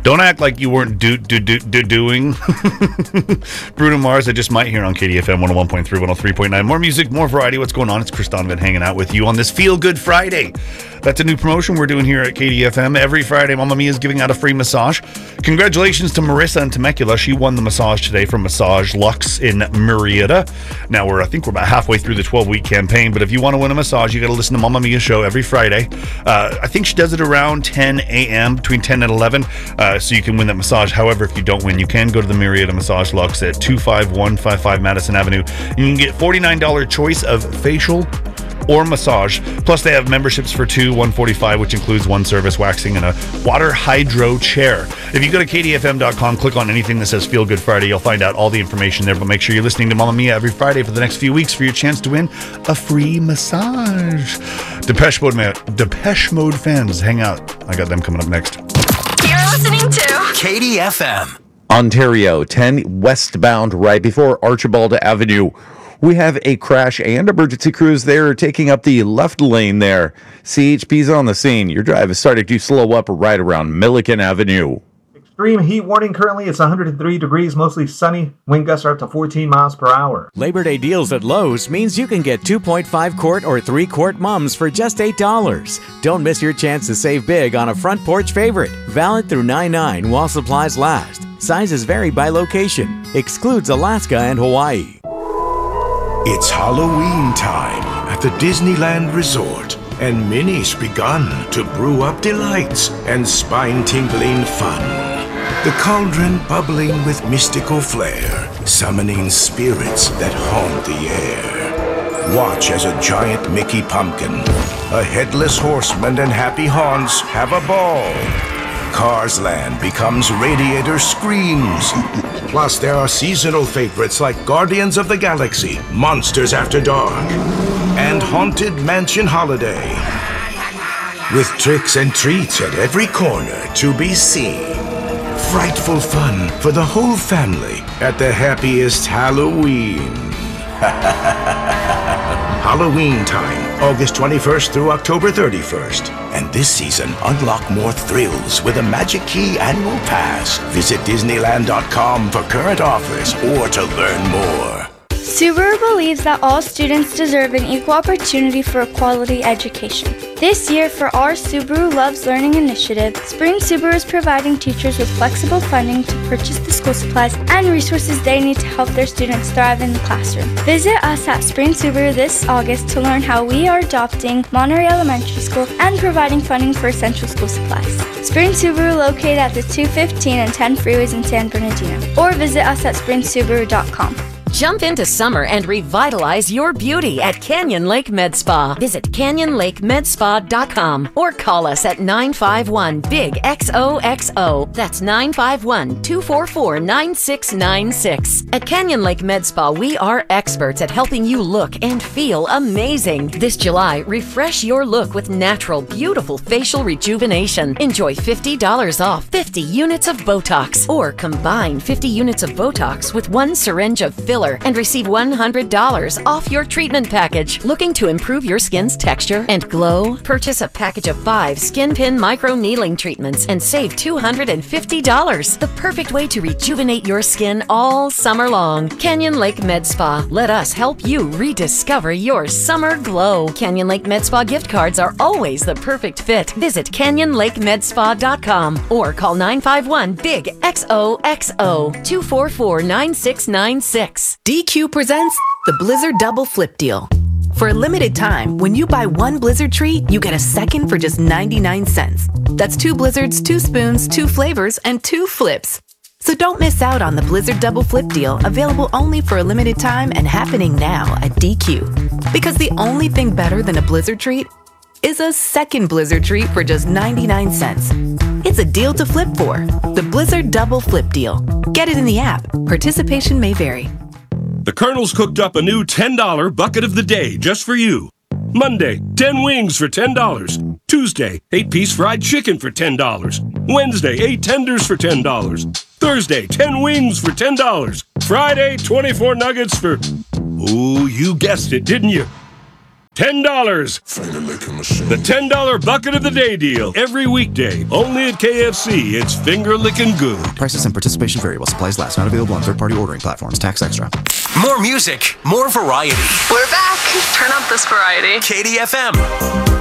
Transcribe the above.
Don't act like you weren't doing Bruno Mars. I just might hear on KDFM 101.3, 103.9. More music, more variety. What's going on? It's Chris Donovan hanging out with you on this Feel Good Friday. That's a new promotion we're doing here at KDFM. Every Friday, Mamma Mia is giving out a free massage. Congratulations to Marissa and Temecula. She won the massage today from Massage Luxe in Murrieta. Now, I think we're about halfway through the 12-week campaign, but if you want to win a massage, you got to listen to Mamma Mia's show every Friday. I think she does it around 10 a.m., between 10 and 11, so you can win that massage. However, if you don't win, you can go to the Murrieta Massage Luxe at 25155 Madison Avenue. You can get $49 choice of facial or massage. Plus, they have memberships for two, $145, which includes one service, waxing, and a water hydro chair. If you go to kdfm.com, click on anything that says Feel Good Friday, you'll find out all the information there. But make sure you're listening to Mamma Mia every Friday for the next few weeks for your chance to win a free massage. Depeche Mode fans, hang out. I got them coming up next. You're listening to KDFM. Ontario, 10 westbound right before Archibald Avenue. We have a crash and emergency crews there taking up the left lane there. CHP's on the scene. Your drive is starting to slow up right around Milliken Avenue. Extreme heat warning currently. It's 103 degrees, mostly sunny. Wind gusts are up to 14 miles per hour. Labor Day deals at Lowe's means you can get 2.5 quart or 3 quart mums for just $8. Don't miss your chance to save big on a front porch favorite. Valid through 9/9 while supplies last. Sizes vary by location. Excludes Alaska and Hawaii. It's Halloween time at the Disneyland Resort, and Minnie's begun to brew up delights and spine-tingling fun. The cauldron bubbling with mystical flair, summoning spirits that haunt the air. Watch as a giant Mickey pumpkin, a headless horseman, and happy haunts have a ball. Cars Land becomes Radiator Screams. Plus, there are seasonal favorites like Guardians of the Galaxy, Monsters After Dark, and Haunted Mansion Holiday. With tricks and treats at every corner to be seen. Frightful fun for the whole family at the happiest Halloween. Halloween time, August 21st through October 31st. And this season, unlock more thrills with a Magic Key annual pass. Visit Disneyland.com for current offers or to learn more. Subaru believes that all students deserve an equal opportunity for a quality education. This year, for our Subaru Loves Learning initiative, Spring Subaru is providing teachers with flexible funding to purchase the school supplies and resources they need to help their students thrive in the classroom. Visit us at Spring Subaru this August to learn how we are adopting Monterey Elementary School and providing funding for essential school supplies. Spring Subaru located at the 215 and 10 freeways in San Bernardino, or visit us at springsubaru.com. Jump into summer and revitalize your beauty at Canyon Lake Med Spa. Visit canyonlakemedspa.com or call us at 951-BIG-XOXO. That's 951-244-9696. At Canyon Lake Med Spa, we are experts at helping you look and feel amazing. This July, refresh your look with natural, beautiful facial rejuvenation. Enjoy $50 off 50 units of Botox, or combine 50 units of Botox with 1 syringe of filler and receive $100 off your treatment package. Looking to improve your skin's texture and glow? Purchase a package of 5 Skin Pin Micro Needling treatments and save $250. The perfect way to rejuvenate your skin all summer long. Canyon Lake Med Spa. Let us help you rediscover your summer glow. Canyon Lake Med Spa gift cards are always the perfect fit. Visit canyonlakemedspa.com or call 951-BIG-XOXO 244-9696. DQ presents the Blizzard Double Flip Deal. For a limited time, when you buy one Blizzard treat, you get a second for just 99 cents. That's 2 Blizzards, 2 spoons, 2 flavors, and 2 flips. So don't miss out on the Blizzard Double Flip Deal, available only for a limited time and happening now at DQ. Because the only thing better than a Blizzard treat is a second Blizzard treat for just 99 cents. It's a deal to flip for. The Blizzard Double Flip Deal. Get it in the app. Participation may vary. The Colonel's cooked up a new $10 bucket of the day just for you. Monday, 10 wings for $10. Tuesday, 8-piece fried chicken for $10. Wednesday, 8 tenders for $10. Thursday, 10 wings for $10. Friday, 24 nuggets for... Ooh, you guessed it, didn't you? $10. The $10 bucket of the day deal. Every weekday. Only at KFC. It's finger licking good. Prices and participation vary while supplies last. Not available on third-party ordering platforms. Tax extra. More music, more variety. We're back. Turn up this variety. KDFM.